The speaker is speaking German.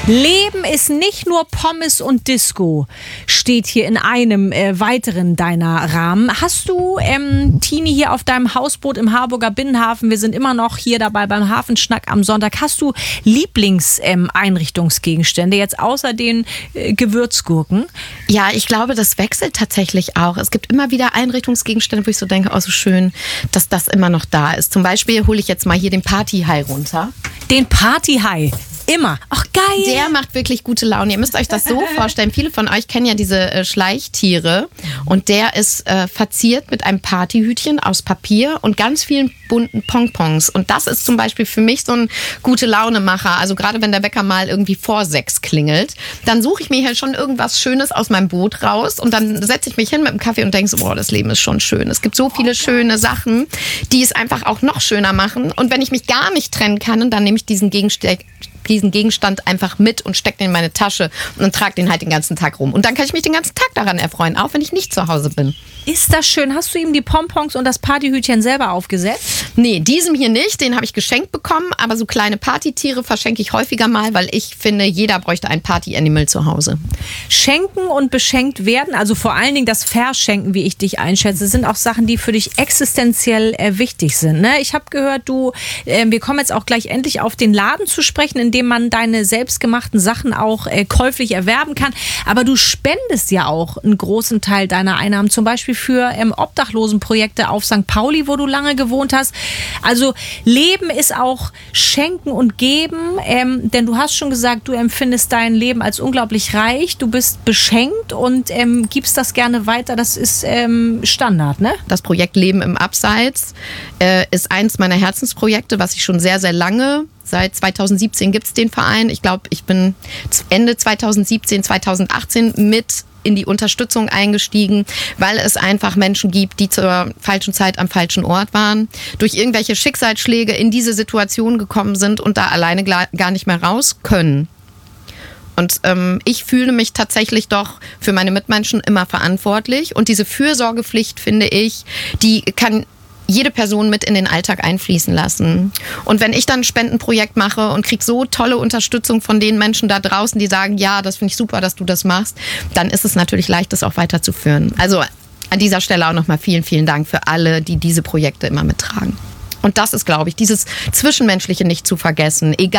Leben ist nicht nur Pommes und Disco, steht hier in einem weiteren deiner Rahmen. Hast du, Tini, hier auf deinem Hausboot im Harburger Binnenhafen, wir sind immer noch hier dabei beim Hafenschnack am Sonntag, hast du Lieblingseinrichtungsgegenstände, jetzt außer den Gewürzgurken? Ja, ich glaube, das wechselt tatsächlich auch. Es gibt immer wieder Einrichtungsgegenstände, wo ich so denke, oh, so schön, dass das immer noch da ist. Zum Beispiel hole ich jetzt mal hier den Partyhai runter. Den Partyhai? Immer. Ach, geil. Der macht wirklich gute Laune. Ihr müsst euch das so vorstellen. Viele von euch kennen ja diese Schleichtiere. Und der ist verziert mit einem Partyhütchen aus Papier und ganz vielen bunten Pompons. Und das ist zum Beispiel für mich so ein gute Laune-Macher. Also gerade wenn der Wecker mal irgendwie vor 6 klingelt, dann suche ich mir hier schon irgendwas Schönes aus meinem Boot raus. Und dann setze ich mich hin mit dem Kaffee und denke so, boah, das Leben ist schon schön. Es gibt so viele schöne Sachen, die es einfach auch noch schöner machen. Und wenn ich mich gar nicht trennen kann, dann nehme ich diesen Gegenstand einfach mit und stecke den in meine Tasche und trage den halt den ganzen Tag rum. Und dann kann ich mich den ganzen Tag daran erfreuen, auch wenn ich nicht zu Hause bin. Ist das schön? Hast du ihm die Pompons und das Partyhütchen selber aufgesetzt? Nee, diesem hier nicht. Den habe ich geschenkt bekommen. Aber so kleine Partytiere verschenke ich häufiger mal, weil ich finde, jeder bräuchte ein Party-Animal zu Hause. Schenken und beschenkt werden, also vor allen Dingen das Verschenken, wie ich dich einschätze, sind auch Sachen, die für dich existenziell wichtig sind. Ne? Ich habe gehört, wir kommen jetzt auch gleich endlich auf den Laden zu sprechen, in dem man deine selbstgemachten Sachen auch käuflich erwerben kann. Aber du spendest ja auch einen großen Teil deiner Einnahmen, zum Beispiel für Obdachlosenprojekte auf St. Pauli, wo du lange gewohnt hast. Also Leben ist auch Schenken und Geben, denn du hast schon gesagt, du empfindest dein Leben als unglaublich reich, du bist beschenkt und gibst das gerne weiter. Das ist Standard, ne? Das Projekt Leben im Abseits ist eins meiner Herzensprojekte, was ich schon sehr, sehr lange, seit 2017 gibt es den Verein. Ich glaube, ich bin Ende 2017, 2018 mit in die Unterstützung eingestiegen, weil es einfach Menschen gibt, die zur falschen Zeit am falschen Ort waren, durch irgendwelche Schicksalsschläge in diese Situation gekommen sind und da alleine gar nicht mehr raus können. Und ich fühle mich tatsächlich doch für meine Mitmenschen immer verantwortlich. Und diese Fürsorgepflicht, finde ich, die kann jede Person mit in den Alltag einfließen lassen. Und wenn ich dann ein Spendenprojekt mache und kriege so tolle Unterstützung von den Menschen da draußen, die sagen, ja, das finde ich super, dass du das machst, dann ist es natürlich leicht, das auch weiterzuführen. Also an dieser Stelle auch nochmal vielen, vielen Dank für alle, die diese Projekte immer mittragen. Und das ist, glaube ich, dieses Zwischenmenschliche nicht zu vergessen. Egal